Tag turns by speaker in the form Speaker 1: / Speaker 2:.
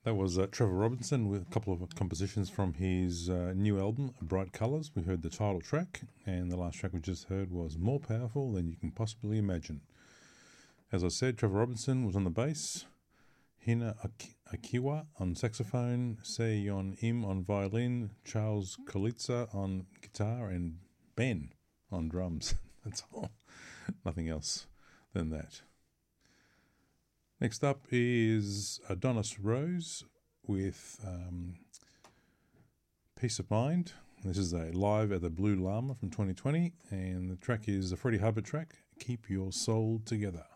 Speaker 1: That was Trevor Robinson with a couple of compositions from his new album, Bright Colours. We heard the title track, and the last track we just heard was More Powerful Than You Can Possibly Imagine. As I said, Trevor Robinson was on the bass, Hina Akiwa on saxophone, Se-Yon Im on violin, Charles Kolitsa on guitar, and Ben on drums. That's all. Nothing else than that. Next up is Adonis Rose with Peace of Mind. This is a live at the Blue Llama from 2020, and the track is a Freddie Hubbard track, Keep Your Soul Together.